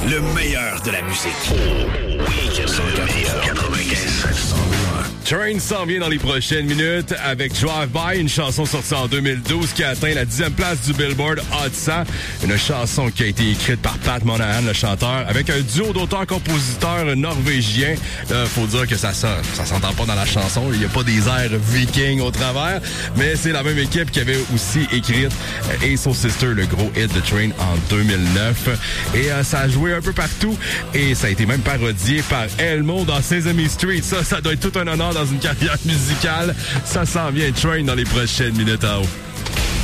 Le meilleur de la musique. Oui, le meilleur. 95. Train s'en vient dans les prochaines minutes avec Drive By, une chanson sortie en 2012 qui a atteint la 10e place du Billboard Hot 100. Une chanson qui a été écrite par Pat Monahan, le chanteur, avec un duo d'auteurs-compositeurs norvégiens. Faut dire que ça s'entend pas dans la chanson. Il n'y a pas des airs vikings au travers, mais c'est la même équipe qui avait aussi écrit Ace of Sister, le gros hit de Train en 2009. Et ça a joué un peu partout et ça a été même parodié par Elmo dans Sesame Street. Ça doit être tout un honneur dans une carrière musicale. Ça s'en vient, Train, dans les prochaines minutes à haut.